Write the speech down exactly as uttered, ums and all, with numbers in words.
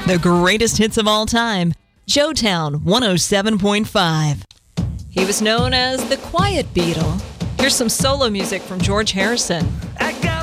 The greatest hits of all time. Joetown one oh seven point five. He was known as the Quiet Beatle. Here's some solo music from George Harrison. I